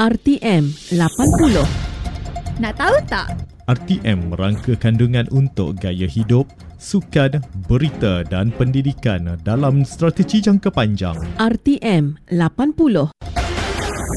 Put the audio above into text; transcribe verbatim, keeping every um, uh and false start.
R T M lapan puluh. Nak tahu tak? R T M merangka kandungan untuk gaya hidup, sukan, berita dan pendidikan dalam strategi jangka panjang. R T M lapan puluh.